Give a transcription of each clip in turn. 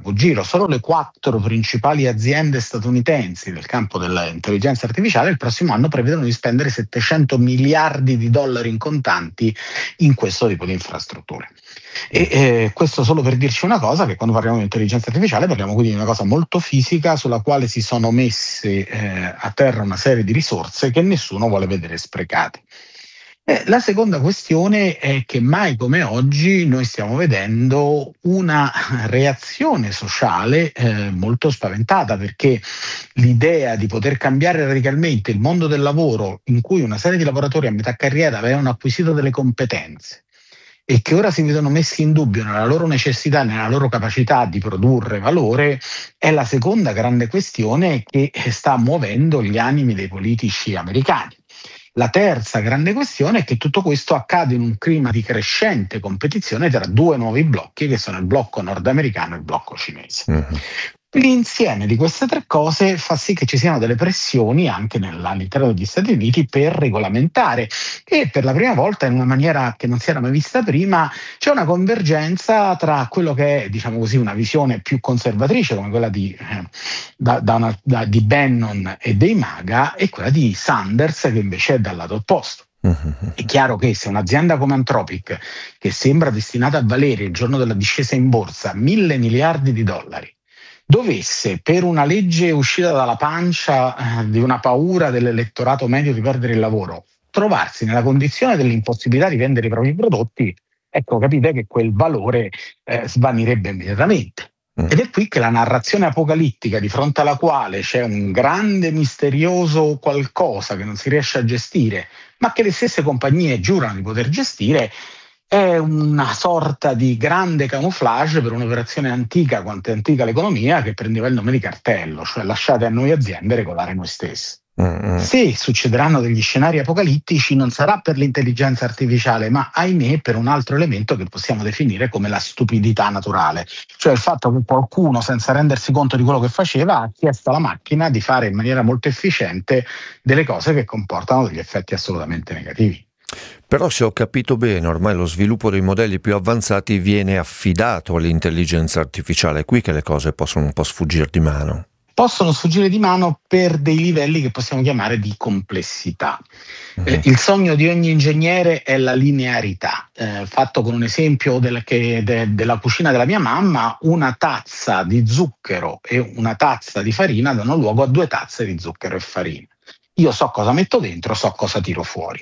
capogiro. Solo le 4 principali aziende statunitensi del campo dell'intelligenza artificiale il prossimo anno prevedono di spendere 700 miliardi di dollari in contanti in questo tipo di infrastrutture. E questo solo per dirci una cosa, che quando parliamo di intelligenza artificiale parliamo quindi di una cosa molto fisica sulla quale si sono messe a terra una serie di risorse che nessuno vuole vedere sprecate. La seconda questione è che mai come oggi noi stiamo vedendo una reazione sociale molto spaventata, perché l'idea di poter cambiare radicalmente il mondo del lavoro, in cui una serie di lavoratori a metà carriera avevano acquisito delle competenze e che ora si vedono messi in dubbio nella loro necessità, nella loro capacità di produrre valore, è la seconda grande questione che sta muovendo gli animi dei politici americani. La terza grande questione è che tutto questo accade in un clima di crescente competizione tra 2 nuovi blocchi, che sono il blocco nordamericano e il blocco cinese. Mm-hmm. L'insieme di queste 3 cose fa sì che ci siano delle pressioni anche all'interno degli Stati Uniti per regolamentare, e per la prima volta, in una maniera che non si era mai vista prima, c'è una convergenza tra quello che è, diciamo così, una visione più conservatrice come quella di Bannon e dei MAGA, e quella di Sanders, che invece è dal lato opposto. È chiaro che se un'azienda come Anthropic, che sembra destinata a valere il giorno della discesa in borsa 1.000 miliardi di dollari, dovesse, per una legge uscita dalla pancia di una paura dell'elettorato medio di perdere il lavoro, trovarsi nella condizione dell'impossibilità di vendere i propri prodotti, ecco, capite che quel valore svanirebbe immediatamente. Ed è qui che la narrazione apocalittica, di fronte alla quale c'è un grande misterioso qualcosa che non si riesce a gestire, ma che le stesse compagnie giurano di poter gestire, è una sorta di grande camouflage per un'operazione antica quanto è antica l'economia, che prendeva il nome di cartello, cioè lasciate a noi aziende regolare noi stessi. Se succederanno degli scenari apocalittici non sarà per l'intelligenza artificiale, ma ahimè per un altro elemento che possiamo definire come la stupidità naturale, cioè il fatto che qualcuno, senza rendersi conto di quello che faceva, ha chiesto alla macchina di fare in maniera molto efficiente delle cose che comportano degli effetti assolutamente negativi. Però, se ho capito bene, ormai lo sviluppo dei modelli più avanzati viene affidato all'intelligenza artificiale. È qui che le cose possono un po' sfuggire di mano. Possono sfuggire di mano per dei livelli che possiamo chiamare di complessità. Il sogno di ogni ingegnere è la linearità. Fatto con un esempio della cucina della mia mamma, una tazza di zucchero e una tazza di farina danno luogo a 2 tazze di zucchero e farina. Io so cosa metto dentro, so cosa tiro fuori.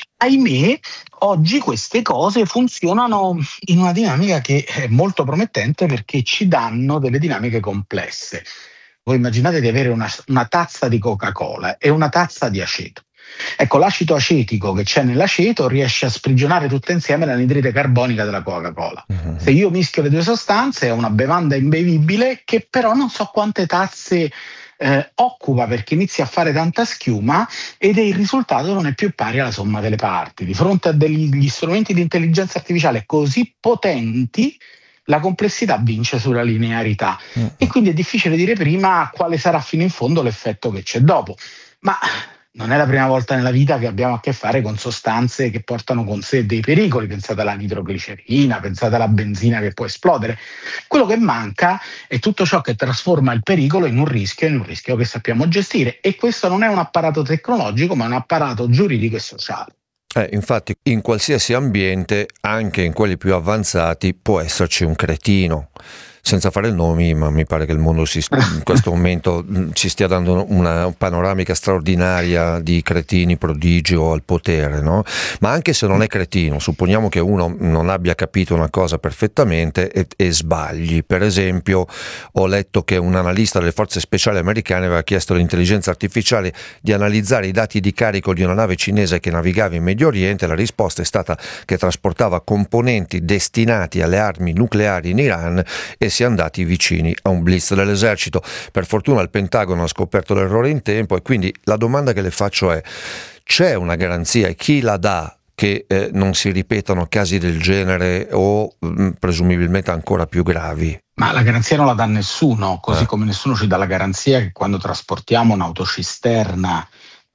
Ahimè, oggi queste cose funzionano in una dinamica che è molto promettente, perché ci danno delle dinamiche complesse. Voi immaginate di avere una tazza di Coca-Cola e una tazza di aceto. Ecco, l'acido acetico che c'è nell'aceto riesce a sprigionare tutta insieme l'anidride carbonica della Coca-Cola. Se io mischio le 2 sostanze è una bevanda imbevibile che però non so quante tazze occupa, perché inizia a fare tanta schiuma ed il risultato non è più pari alla somma delle parti. Di fronte a degli strumenti di intelligenza artificiale così potenti, la complessità vince sulla linearità e quindi è difficile dire prima quale sarà fino in fondo l'effetto che c'è dopo. Ma non è la prima volta nella vita che abbiamo a che fare con sostanze che portano con sé dei pericoli. Pensate alla nitroglicerina, pensate alla benzina che può esplodere. Quello che manca è tutto ciò che trasforma il pericolo in un rischio che sappiamo gestire, e questo non è un apparato tecnologico, ma un apparato giuridico e sociale. Infatti, in qualsiasi ambiente, anche in quelli più avanzati, può esserci un cretino. Senza fare nomi, ma mi pare che il mondo in questo momento ci stia dando una panoramica straordinaria di cretini prodigio al potere, no? Ma anche se non è cretino, supponiamo che uno non abbia capito una cosa perfettamente e sbagli. Per esempio, ho letto che un analista delle forze speciali americane aveva chiesto all'intelligenza artificiale di analizzare i dati di carico di una nave cinese che navigava in Medio Oriente. La risposta è stata che trasportava componenti destinati alle armi nucleari in Iran, e si è andati vicini a un blitz dell'esercito. Per fortuna il Pentagono ha scoperto l'errore in tempo, e quindi la domanda che le faccio è: c'è una garanzia, e chi la dà, che non si ripetano casi del genere o presumibilmente ancora più gravi? Ma la garanzia non la dà nessuno, così come nessuno ci dà la garanzia che quando trasportiamo un'autocisterna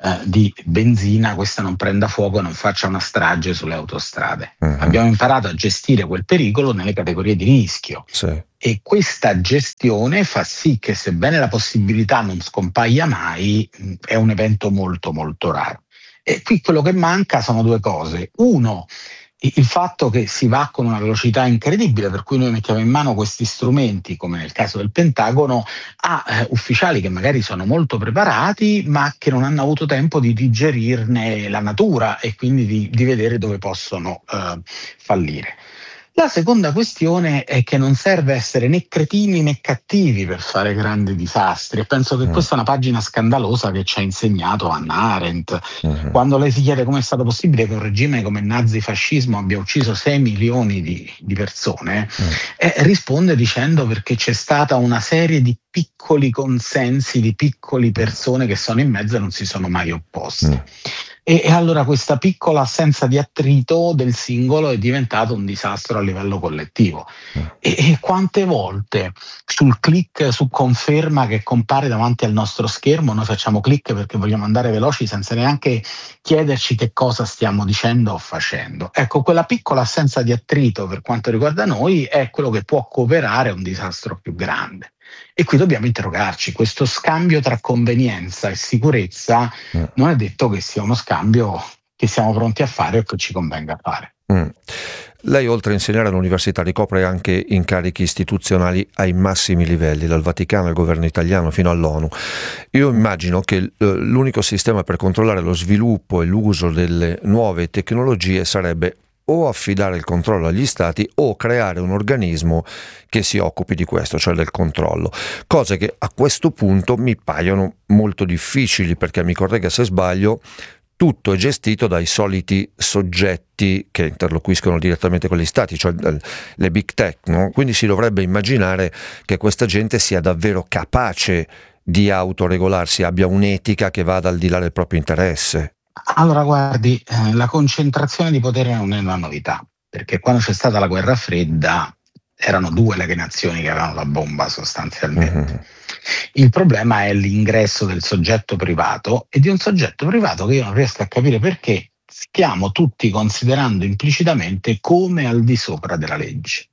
di benzina questa non prenda fuoco e non faccia una strage sulle autostrade. Mhm. Abbiamo imparato a gestire quel pericolo nelle categorie di rischio. Sì. E questa gestione fa sì che, sebbene la possibilità non scompaia mai, è un evento molto molto raro. E qui quello che manca sono due cose. Uno, il fatto che si va con una velocità incredibile, per cui noi mettiamo in mano questi strumenti, come nel caso del Pentagono, a ufficiali che magari sono molto preparati, ma che non hanno avuto tempo di digerirne la natura e quindi di vedere dove possono fallire. La seconda questione è che non serve essere né cretini né cattivi per fare grandi disastri, e penso che questa è una pagina scandalosa che ci ha insegnato Hannah Arendt. Quando lei si chiede come è stato possibile che un regime come il nazifascismo abbia ucciso 6 milioni di persone, risponde dicendo perché c'è stata una serie di piccoli consensi, di piccole persone che sono in mezzo e non si sono mai opposti. E allora questa piccola assenza di attrito del singolo è diventato un disastro a livello collettivo. E quante volte sul click su conferma che compare davanti al nostro schermo noi facciamo click perché vogliamo andare veloci senza neanche chiederci che cosa stiamo dicendo o facendo. Ecco, quella piccola assenza di attrito per quanto riguarda noi è quello che può cooperare a un disastro più grande. E qui dobbiamo interrogarci, questo scambio tra convenienza e sicurezza non è detto che sia uno scambio che siamo pronti a fare o che ci convenga fare. Lei, oltre a insegnare all'università, ricopre anche incarichi istituzionali ai massimi livelli, dal Vaticano al governo italiano fino all'ONU. Io immagino che l'unico sistema per controllare lo sviluppo e l'uso delle nuove tecnologie sarebbe o affidare il controllo agli stati o creare un organismo che si occupi di questo, cioè del controllo, cose che a questo punto mi paiono molto difficili, perché mi corregga se sbaglio, tutto è gestito dai soliti soggetti che interloquiscono direttamente con gli stati, cioè le big tech, no? Quindi si dovrebbe immaginare che questa gente sia davvero capace di autoregolarsi, abbia un'etica che vada al di là del proprio interesse. Allora, guardi, la concentrazione di potere non è una novità, perché quando c'è stata la guerra fredda erano due le nazioni che avevano la bomba sostanzialmente. Il problema è l'ingresso del soggetto privato e di un soggetto privato che io non riesco a capire perché stiamo tutti considerando implicitamente come al di sopra della legge.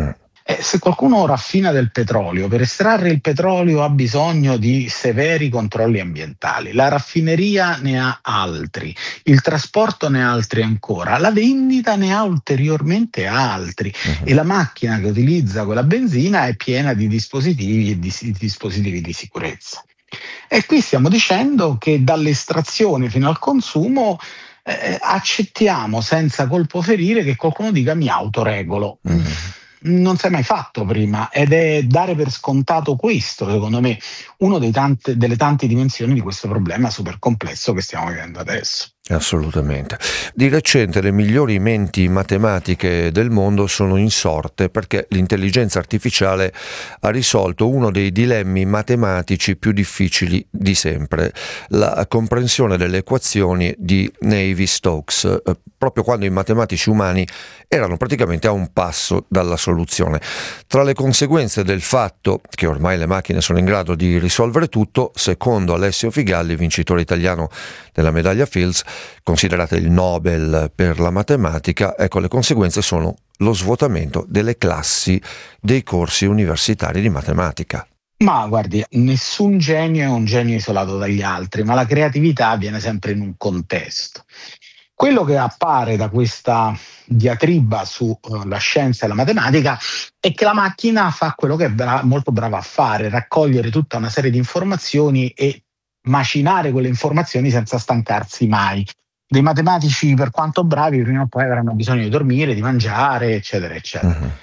Se qualcuno raffina del petrolio, per estrarre il petrolio ha bisogno di severi controlli ambientali, la raffineria ne ha altri, il trasporto ne ha altri ancora, la vendita ne ha ulteriormente altri e la macchina che utilizza quella benzina è piena di dispositivi e di dispositivi di sicurezza. E qui stiamo dicendo che dall'estrazione fino al consumo accettiamo senza colpo ferire che qualcuno dica mi autoregolo. Non si è mai fatto prima ed è dare per scontato questo, secondo me, uno delle tante dimensioni di questo problema super complesso che stiamo vivendo adesso. Assolutamente. Di recente le migliori menti matematiche del mondo sono insorte perché l'intelligenza artificiale ha risolto uno dei dilemmi matematici più difficili di sempre, la comprensione delle equazioni di Navier-Stokes, proprio quando i matematici umani erano praticamente a un passo dalla soluzione. Tra le conseguenze del fatto che ormai le macchine sono in grado di risolvere tutto, secondo Alessio Figalli, vincitore italiano della medaglia Fields, considerata il Nobel per la matematica, ecco, le conseguenze sono lo svuotamento delle classi dei corsi universitari di matematica. Ma guardi, nessun genio è un genio isolato dagli altri, ma la creatività avviene sempre in un contesto. Quello che appare da questa diatriba sulla scienza e la matematica è che la macchina fa quello che è molto brava a fare, raccogliere tutta una serie di informazioni e macinare quelle informazioni senza stancarsi mai. Dei matematici, per quanto bravi, prima o poi avranno bisogno di dormire, di mangiare, eccetera, eccetera.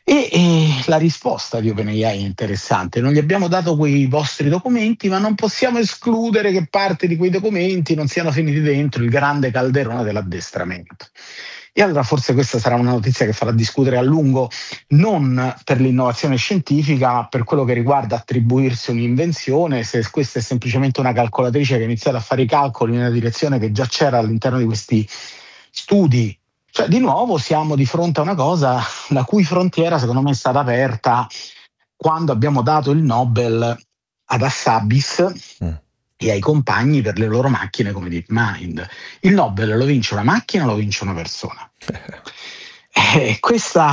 E la risposta di OpenAI è interessante. Non gli abbiamo dato quei vostri documenti, ma non possiamo escludere che parte di quei documenti non siano finiti dentro il grande calderone dell'addestramento. E allora forse questa sarà una notizia che farà discutere a lungo, non per l'innovazione scientifica, ma per quello che riguarda attribuirsi un'invenzione, se questa è semplicemente una calcolatrice che ha iniziato a fare i calcoli nella direzione che già c'era all'interno di questi studi. Cioè, di nuovo siamo di fronte a una cosa la cui frontiera secondo me è stata aperta quando abbiamo dato il Nobel ad Hassabis, e ai compagni per le loro macchine come DeepMind. Il Nobel lo vince una macchina o lo vince una persona? Questa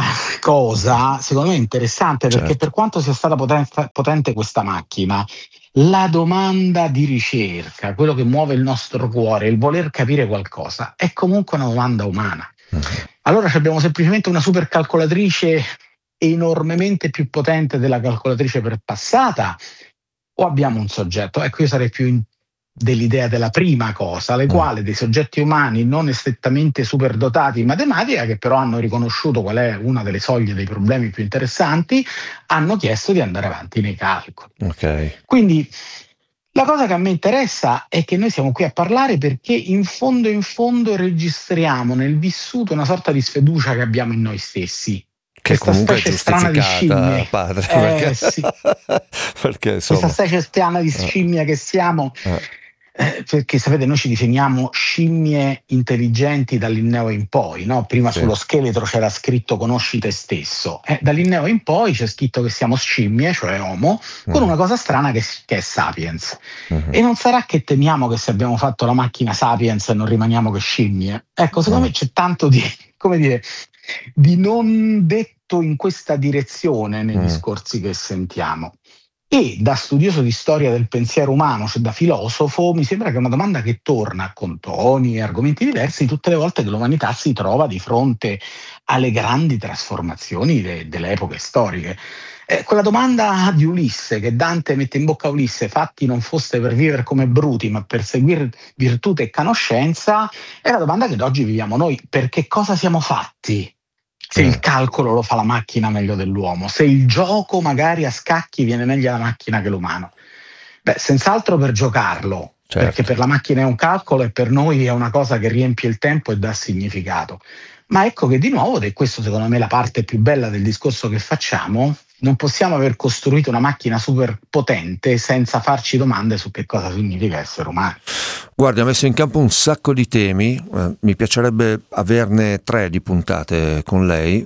cosa secondo me è interessante, perché Certo. per quanto sia stata potente questa macchina, la domanda di ricerca, quello che muove il nostro cuore, il voler capire qualcosa, è comunque una domanda umana. Allora abbiamo semplicemente una supercalcolatrice enormemente più potente della calcolatrice per passata, o abbiamo un soggetto? Ecco, io sarei più dell'idea della prima cosa, alle quali dei soggetti umani non strettamente superdotati in matematica, che però hanno riconosciuto qual è una delle soglie dei problemi più interessanti, hanno chiesto di andare avanti nei calcoli. Okay. Quindi la cosa che a me interessa è che noi siamo qui a parlare perché in fondo registriamo nel vissuto una sorta di sfiducia che abbiamo in noi stessi. Che Questa comunque è specie strana di giustificata, scimmie. padre, perché, Sì. perché Questa insomma, specie strana di scimmia che siamo, perché sapete, noi ci definiamo scimmie intelligenti dal Linneo in poi, no? Prima sì. sullo scheletro c'era scritto conosci te stesso, dal Linneo in poi c'è scritto che siamo scimmie, cioè Homo, con una cosa strana che è Sapiens. E non sarà che temiamo che se abbiamo fatto la macchina Sapiens non rimaniamo che scimmie? Ecco, secondo me c'è tanto di, come dire, di non detto in questa direzione nei discorsi che sentiamo. E da studioso di storia del pensiero umano, cioè da filosofo, mi sembra che è una domanda che torna con toni e argomenti diversi tutte le volte che l'umanità si trova di fronte alle grandi trasformazioni delle epoche storiche. Quella domanda di Ulisse, che Dante mette in bocca a Ulisse: fatti non foste per vivere come bruti, ma per seguire virtù e conoscenza, è la domanda che oggi viviamo noi. Per che cosa siamo fatti? Se il calcolo lo fa la macchina meglio dell'uomo, se il gioco magari a scacchi viene meglio alla macchina che l'umano. Beh, senz'altro per giocarlo, perché per la macchina è un calcolo e per noi è una cosa che riempie il tempo e dà significato. Ma ecco che di nuovo, ed è questo secondo me la parte più bella del discorso che facciamo, non possiamo aver costruito una macchina super potente senza farci domande su che cosa significa essere umani. Guardi, ha messo in campo un sacco di temi, mi piacerebbe averne 3 di puntate con lei.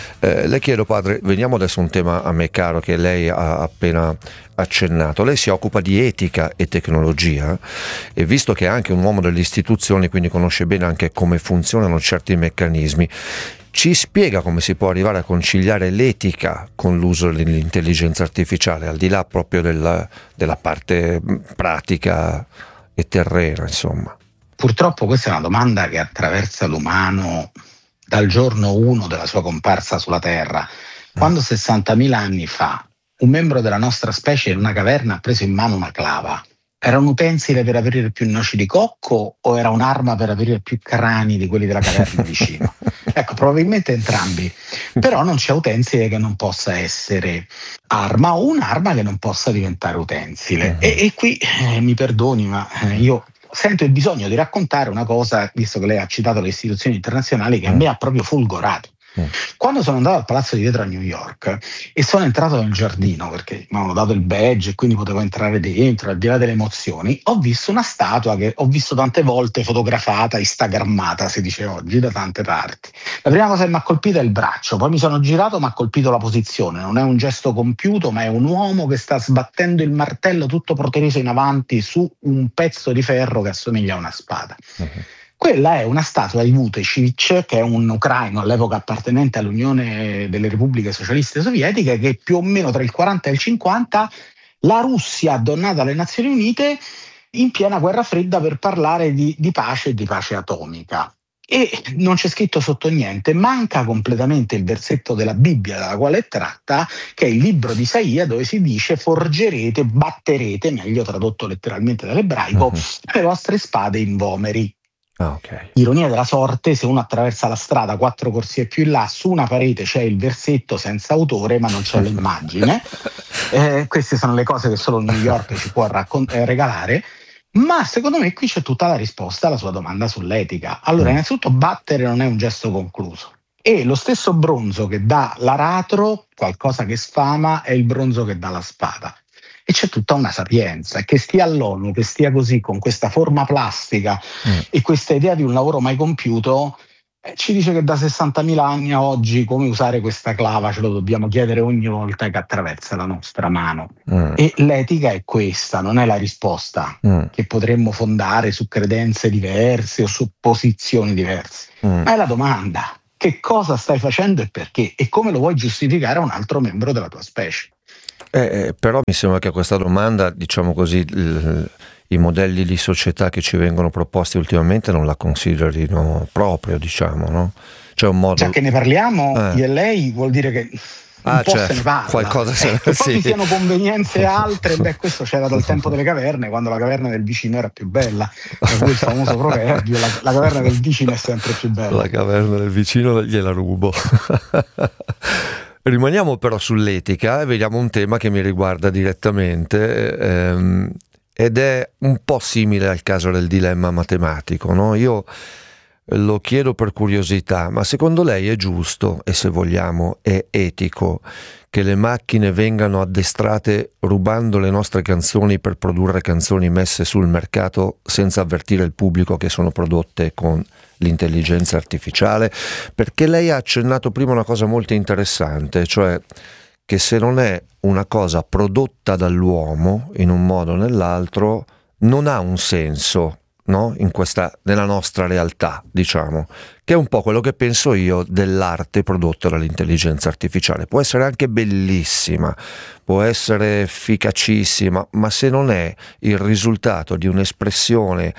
Le chiedo, padre, veniamo adesso a un tema a me caro che lei ha appena accennato. Lei si occupa di etica e tecnologia e visto che è anche un uomo delle istituzioni, quindi conosce bene anche come funzionano certi meccanismi, ci spiega come si può arrivare a conciliare l'etica con l'uso dell'intelligenza artificiale, al di là proprio della parte pratica e terrena, insomma. Purtroppo questa è una domanda che attraversa l'umano dal giorno 1 della sua comparsa sulla Terra. Quando 60.000 anni fa un membro della nostra specie in una caverna ha preso in mano una clava, era un utensile per aprire più noci di cocco o era un'arma per aprire più crani di quelli della caverna vicino? Ecco, probabilmente entrambi, però non c'è utensile che non possa essere arma o un'arma che non possa diventare utensile. E qui mi perdoni, ma io sento il bisogno di raccontare una cosa, visto che lei ha citato le istituzioni internazionali, che a me ha proprio folgorato. Quando sono andato al Palazzo di Vetro a New York e sono entrato nel giardino, perché mi avevano dato il badge e quindi potevo entrare dentro, al di là delle emozioni, ho visto una statua che ho visto tante volte fotografata, instagrammata, si dice oggi, da tante parti. La prima cosa che mi ha colpito è il braccio, poi mi sono girato, mi ha colpito la posizione. Non è un gesto compiuto, ma è un uomo che sta sbattendo il martello tutto proteso in avanti su un pezzo di ferro che assomiglia a una spada. Quella è una statua di Vucetich, che è un ucraino all'epoca appartenente all'Unione delle Repubbliche Socialiste Sovietiche, che più o meno tra il 40 e il 50 la Russia ha donato alle Nazioni Unite in piena guerra fredda per parlare di pace e di pace atomica. E non c'è scritto sotto niente, manca completamente il versetto della Bibbia dalla quale è tratta, che è il libro di Isaia, dove si dice: forgerete, batterete, meglio tradotto letteralmente dall'ebraico, le vostre spade in vomeri. Okay. Ironia della sorte, se uno attraversa la strada 4 corsie più in là, su una parete c'è il versetto senza autore ma non c'è l'immagine. Queste sono le cose che solo New York ci può regalare. Ma secondo me qui c'è tutta la risposta alla sua domanda sull'etica. Allora, innanzitutto, battere non è un gesto concluso. E lo stesso bronzo che dà l'aratro, qualcosa che sfama, è il bronzo che dà la spada. E c'è tutta una sapienza, che stia all'ONU, che stia così, con questa forma plastica e questa idea di un lavoro mai compiuto, Ci dice che da 60.000 anni a oggi come usare questa clava ce lo dobbiamo chiedere ogni volta che attraversa la nostra mano. E l'etica è questa, non è la risposta che potremmo fondare su credenze diverse o su posizioni diverse, ma è la domanda: che cosa stai facendo e perché? E come lo vuoi giustificare a un altro membro della tua specie? Però mi sembra che a questa domanda, diciamo così, i modelli di società che ci vengono proposti ultimamente non la considerino proprio, diciamo, no? C'è un modo... Già che ne parliamo, io e lei, vuol dire che un po' se ne parla. Qualcosa che poi ci siano convenienze altre, beh, questo c'era dal tempo delle caverne, quando la caverna del vicino era più bella, per cui il famoso proverbio, la caverna del vicino è sempre più bella. La caverna del vicino gliela rubo. Rimaniamo però sull'etica e vediamo un tema che mi riguarda direttamente, ed è un po' simile al caso del dilemma matematico, no? Io lo chiedo per curiosità, ma secondo lei è giusto, e se vogliamo è etico, che le macchine vengano addestrate rubando le nostre canzoni per produrre canzoni messe sul mercato senza avvertire il pubblico che sono prodotte con l'intelligenza artificiale? Perché lei ha accennato prima una cosa molto interessante, cioè che se non è una cosa prodotta dall'uomo in un modo o nell'altro non ha un senso, no? Nella nostra realtà, diciamo, che è un po' quello che penso io dell'arte prodotta dall'intelligenza artificiale. Può essere anche bellissima, può essere efficacissima, ma se non è il risultato di un'espressione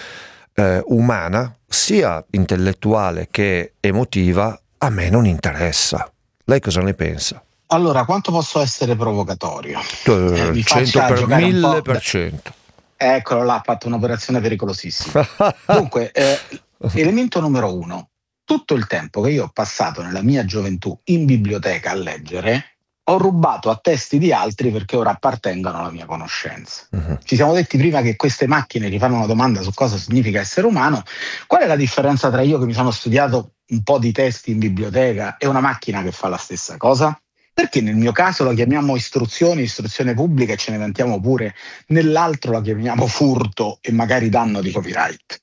umana, sia intellettuale che emotiva, a me non interessa. Lei cosa ne pensa? Allora, quanto posso essere provocatorio? 100 per 1000%. Eccolo là, ha fatto un'operazione pericolosissima. Dunque, elemento numero 1. Tutto il tempo che io ho passato nella mia gioventù in biblioteca a leggere, ho rubato a testi di altri perché ora appartengono alla mia conoscenza. Ci siamo detti prima che queste macchine ti fanno una domanda su cosa significa essere umano. Qual è la differenza tra io che mi sono studiato un po' di testi in biblioteca e una macchina che fa la stessa cosa? Perché nel mio caso la chiamiamo istruzione pubblica e ce ne vantiamo pure, nell'altro la chiamiamo furto e magari danno di copyright?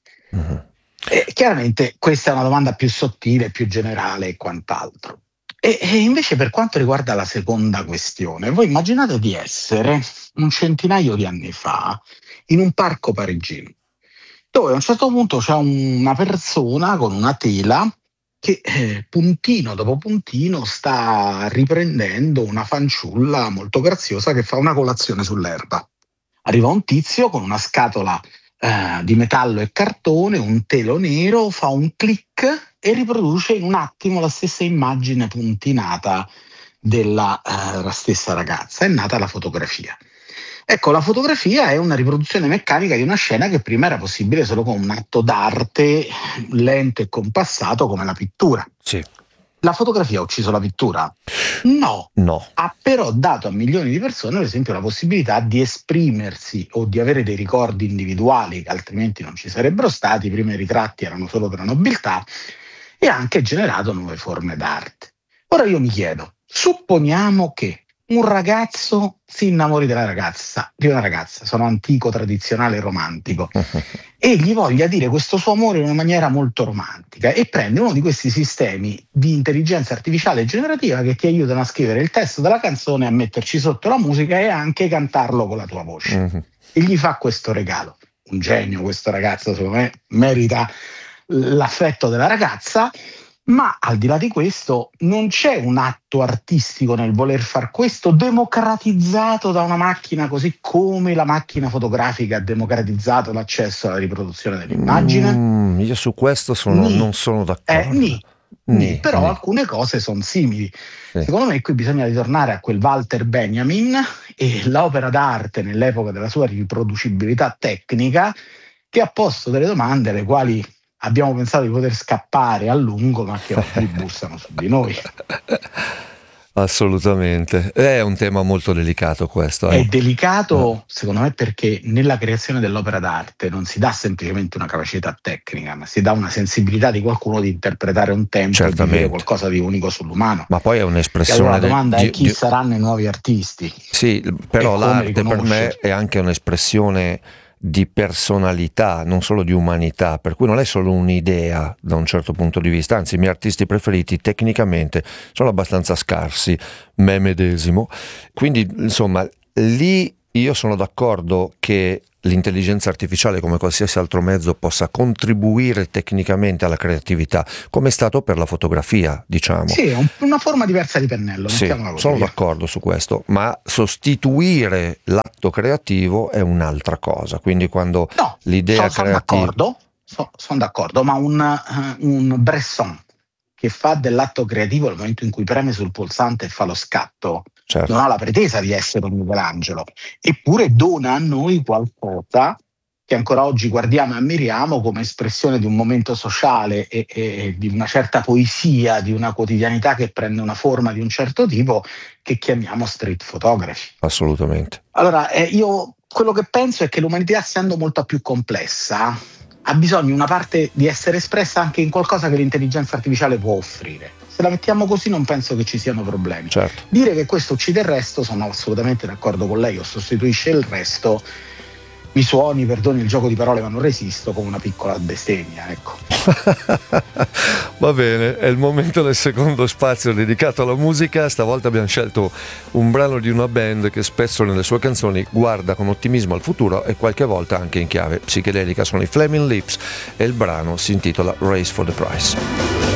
E chiaramente questa è una domanda più sottile, più generale e quant'altro. E invece per quanto riguarda la seconda questione, voi immaginate di essere un centinaio di anni fa in un parco parigino, dove a un certo punto c'è una persona con una tela che puntino dopo puntino sta riprendendo una fanciulla molto graziosa che fa una colazione sull'erba. Arriva un tizio con una scatola di metallo e cartone, un telo nero, fa un click e riproduce in un attimo la stessa immagine puntinata della stessa ragazza. È nata la fotografia. Ecco, la fotografia è una riproduzione meccanica di una scena che prima era possibile solo con un atto d'arte lento e compassato come la pittura. Sì. La fotografia ha ucciso la pittura? No. Ha però dato a milioni di persone, per esempio, la possibilità di esprimersi o di avere dei ricordi individuali che altrimenti non ci sarebbero stati. Prima i ritratti erano solo per la nobiltà, e ha anche generato nuove forme d'arte. Ora io mi chiedo, supponiamo che un ragazzo si innamori di una ragazza, sono antico, tradizionale, romantico, e gli voglia dire questo suo amore in una maniera molto romantica, e prende uno di questi sistemi di intelligenza artificiale generativa che ti aiutano a scrivere il testo della canzone, a metterci sotto la musica e anche cantarlo con la tua voce. E gli fa questo regalo. Un genio questo ragazzo, secondo me merita l'affetto della ragazza. Ma al di là di questo non c'è un atto artistico nel voler far questo democratizzato da una macchina, così come la macchina fotografica ha democratizzato l'accesso alla riproduzione dell'immagine? Io su questo non sono d'accordo. Però alcune cose sono simili. Sì. Secondo me qui bisogna ritornare a quel Walter Benjamin e l'opera d'arte nell'epoca della sua riproducibilità tecnica, che ha posto delle domande alle quali abbiamo pensato di poter scappare a lungo, ma che oggi bussano su di noi. Assolutamente, è un tema molto delicato questo. È delicato, secondo me, perché nella creazione dell'opera d'arte non si dà semplicemente una capacità tecnica, ma si dà una sensibilità di qualcuno di interpretare un tempo e di dire qualcosa di unico sull'umano. Ma poi è un'espressione. E allora la domanda è chi saranno i nuovi artisti? Sì, però l'arte per me è anche un'espressione di personalità, non solo di umanità, per cui non è solo un'idea da un certo punto di vista, anzi i miei artisti preferiti tecnicamente sono abbastanza scarsi, me medesimo, quindi insomma lì io sono d'accordo che l'intelligenza artificiale, come qualsiasi altro mezzo, possa contribuire tecnicamente alla creatività, come è stato per la fotografia, diciamo. Sì, è una forma diversa di pennello, sì, mettiamola così. Sono d'accordo su questo, ma sostituire l'atto creativo è un'altra cosa. Quindi quando l'idea creativa... Sono d'accordo, ma un Bresson che fa dell'atto creativo il momento in cui preme sul pulsante e fa lo scatto, certo, non ha la pretesa di essere un Michelangelo, eppure dona a noi qualcosa che ancora oggi guardiamo e ammiriamo come espressione di un momento sociale e di una certa poesia, di una quotidianità che prende una forma di un certo tipo, che chiamiamo street photography. Assolutamente. Allora, io quello che penso è che l'umanità, essendo molto più complessa, ha bisogno una parte di essere espressa anche in qualcosa che l'intelligenza artificiale può offrire. Se la mettiamo così non penso che ci siano problemi. Certo. Dire che questo uccide il resto, sono assolutamente d'accordo con lei, o sostituisce il resto, mi suoni, perdoni il gioco di parole ma non resisto, come una piccola bestemmia, ecco. Va bene, è il momento del secondo spazio dedicato alla musica. Stavolta abbiamo scelto un brano di una band che spesso nelle sue canzoni guarda con ottimismo al futuro e qualche volta anche in chiave psichedelica. Sono i Flaming Lips e il brano si intitola Race for the Prize.